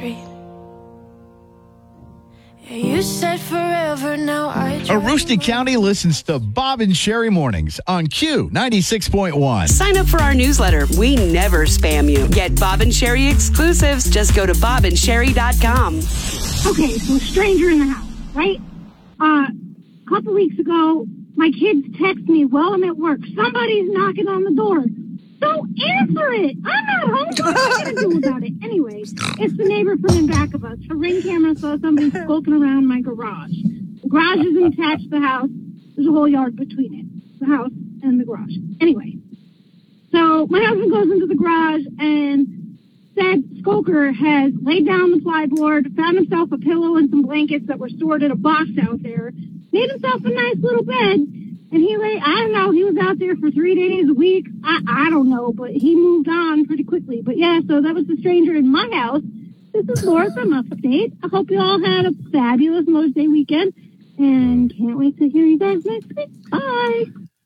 street. Yeah, you said forever, now I Aroostook County listens to Bob and Sherry Mornings on Q96.1. Sign up for our newsletter. We never spam you. Get Bob and Sherry exclusives. Just go to bobandsherry.com. Okay, so a stranger in the house, right? A couple weeks ago, my kids text me while I'm at work. Somebody's knocking on the door. Don't answer it. I'm not home. What am I going to do about it? Anyway, it's the neighbor from in back of us. Her Ring camera saw somebody skulking around my garage. The garage isn't attached to the house. There's a whole yard between it, the house and the garage. Anyway, so my husband goes into the garage and said skulker has laid down the plyboard, found himself a pillow and some blankets that were stored in a box out there, made himself a nice little bed. And he was out there for 3 days a week. I don't know, but he moved on pretty quickly. But yeah, so that was the stranger in my house. This is Laura from Upstate. I hope you all had a fabulous Mother's Day weekend. And can't wait to hear you guys next week. Bye.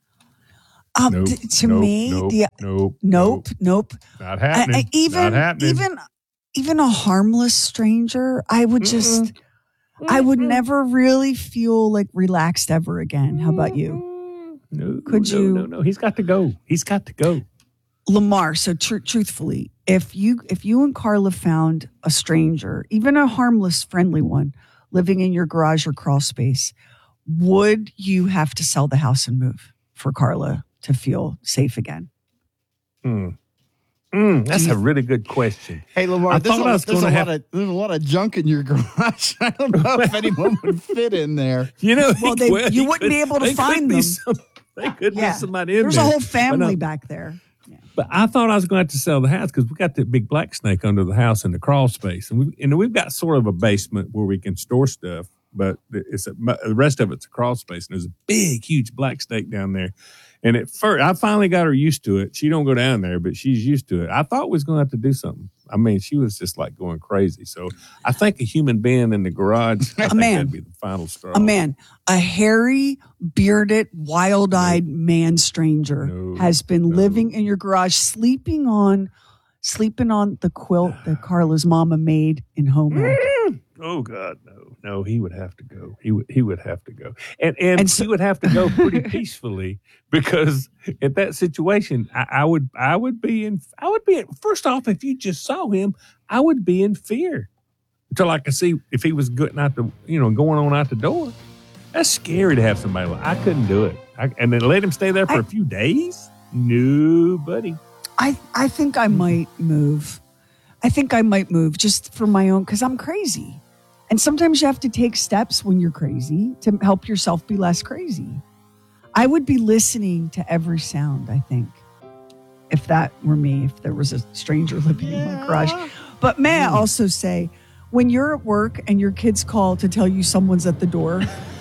Nope. Not happening. Not happening. Even a harmless stranger, I would I would never really feel like relaxed ever again. How about you? No. He's got to go. Lamar, so truthfully, if you and Carla found a stranger, even a harmless, friendly one, living in your garage or crawl space, would you have to sell the house and move for Carla to feel safe again? That's a really good question. Hey, Lamar, there's a lot of junk in your garage. I don't know if anyone would fit in there. You wouldn't be able to find them. They could be somebody in there. There's a whole family back there. Yeah. But I thought I was going to have to sell the house because we got that big black snake under the house in the crawl space. And we've got sort of a basement where we can store stuff, but the rest of it's a crawl space. And there's a big, huge black snake down there. And at first, I finally got her used to it. She don't go down there, but she's used to it. I thought we was going to have to do something. I mean, she was just like going crazy. So I think a human being in the garage, that'd be the final straw. A hairy, bearded, wild-eyed man stranger has been living in your garage, sleeping on the quilt that Carla's mama made in home ec. Oh God, no! He would have to go. He would have to go, and he would have to go pretty peacefully because at that situation, I would be first off, if you just saw him, I would be in fear until I could see if he was going on out the door. That's scary to have somebody. I couldn't do it, and then let him stay there for a few days. No, buddy. I think I might move. Just for my own, because I'm crazy. And sometimes you have to take steps when you're crazy to help yourself be less crazy. I would be listening to every sound, I think, if that were me, if there was a stranger living in my garage. But may I also say, when you're at work and your kids call to tell you someone's at the door,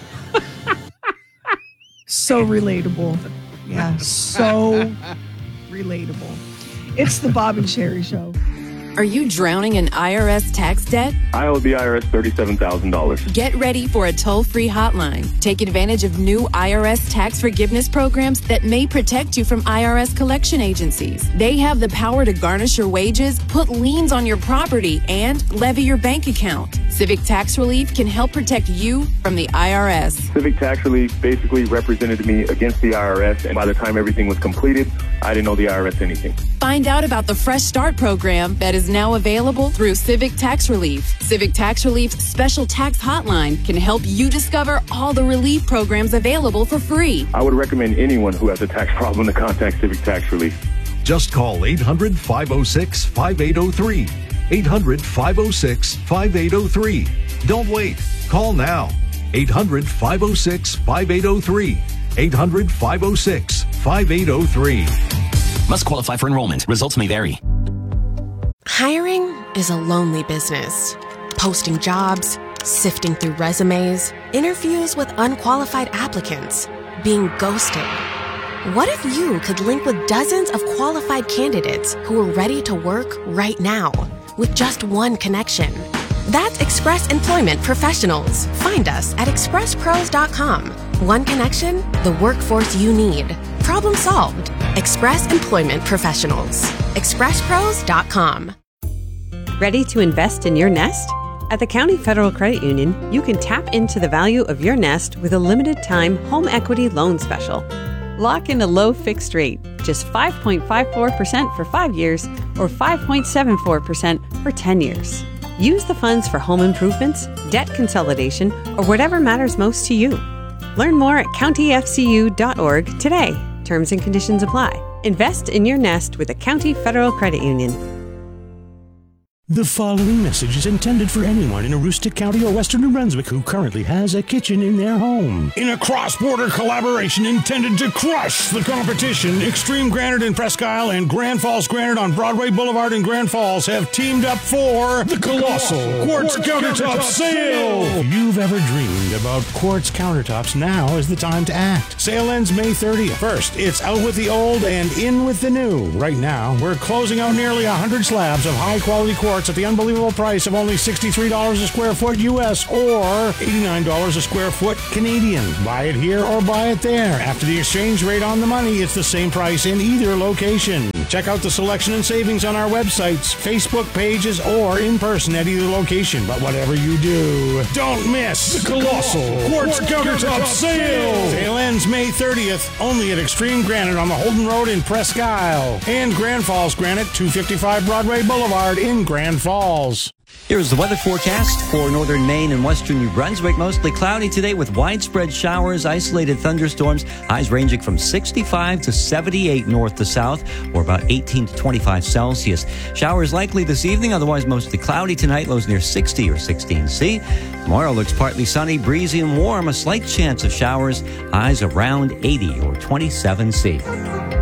so relatable. Yeah, so relatable. It's the Bob and Sherry Show. Are you drowning in IRS tax debt? I owe the IRS $37,000. Get ready for a toll-free hotline. Take advantage of new IRS tax forgiveness programs that may protect you from IRS collection agencies. They have the power to garnish your wages, put liens on your property, and levy your bank account. Civic Tax Relief can help protect you from the IRS. Civic Tax Relief basically represented me against the IRS, and by the time everything was completed, I didn't owe the IRS anything. Find out about the Fresh Start program that is now available through Civic Tax Relief. Civic Tax Relief's special tax hotline can help you discover all the relief programs available for free. I would recommend anyone who has a tax problem to contact Civic Tax Relief. Just call 800-506-5803. 800-506-5803. Don't wait. Call now. 800-506-5803. 800-506-5803. Must qualify for enrollment. Results may vary. Hiring is a lonely business. Posting jobs, sifting through resumes, interviews with unqualified applicants, being ghosted. What if you could link with dozens of qualified candidates who are ready to work right now with just one connection? That's Express Employment Professionals. Find us at expresspros.com. One connection, the workforce you need. Problem solved. Express Employment Professionals. expresspros.com. Ready to invest in your nest? At the County Federal Credit Union, you can tap into the value of your nest with a limited-time home equity loan special. Lock in a low fixed rate, just 5.54% for 5 years or 5.74% for 10 years. Use the funds for home improvements, debt consolidation, or whatever matters most to you. Learn more at countyfcu.org today. Terms and conditions apply. Invest in your nest with the County Federal Credit Union. The following message is intended for anyone in Aroostook County or Western New Brunswick who currently has a kitchen in their home. In a cross-border collaboration intended to crush the competition, Extreme Granite in Presque Isle and Grand Falls Granite on Broadway Boulevard in Grand Falls have teamed up for the Colossal Quartz Countertop Sale. If you've ever dreamed about quartz countertops, now is the time to act. Sale ends May 30th. First, it's out with the old and in with the new. Right now, we're closing out nearly 100 slabs of high-quality quartz at the unbelievable price of only $63 a square foot U.S. or $89 a square foot Canadian. Buy it here or buy it there. After the exchange rate on the money, it's the same price in either location. Check out the selection and savings on our websites, Facebook pages, or in person at either location. But whatever you do, don't miss the Colossal Quartz Countertop Sale. Sale ends May 30th, only at Extreme Granite on the Holden Road in Presque Isle and Grand Falls Granite, 255 Broadway Boulevard in Grand Falls. Here's the weather forecast for northern Maine and western New Brunswick. Mostly cloudy today with widespread showers, isolated thunderstorms, highs ranging from 65 to 78 north to south, or about 18 to 25 Celsius. Showers likely this evening, otherwise mostly cloudy tonight, lows near 60 or 16 C. Tomorrow looks partly sunny, breezy and warm, a slight chance of showers, highs around 80 or 27 C.